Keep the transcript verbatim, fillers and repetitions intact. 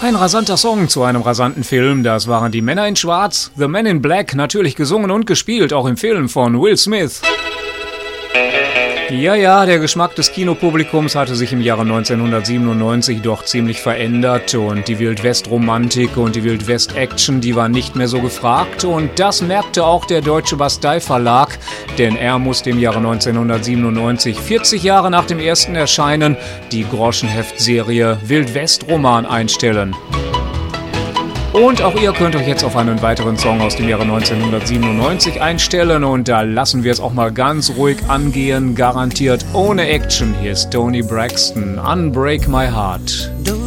Ein rasanter Song zu einem rasanten Film, das waren die Männer in Schwarz, The Men in Black, natürlich gesungen und gespielt, auch im Film von Will Smith. Ja, ja, der Geschmack des Kinopublikums hatte sich im Jahre neunzehnhundertsiebenundneunzig doch ziemlich verändert und die Wild-West-Romantik und die Wild-West-Action, die waren nicht mehr so gefragt und das merkte auch der Deutsche Bastei-Verlag, denn er musste im Jahre neunzehnhundertsiebenundneunzig, vierzig Jahre nach dem ersten Erscheinen, die Groschenheft-Serie Wild-West-Roman einstellen. Und auch ihr könnt euch jetzt auf einen weiteren Song aus dem Jahre neunzehnhundertsiebenundneunzig einstellen und da lassen wir es auch mal ganz ruhig angehen, garantiert ohne Action. Hier ist Toni Braxton, Unbreak My Heart.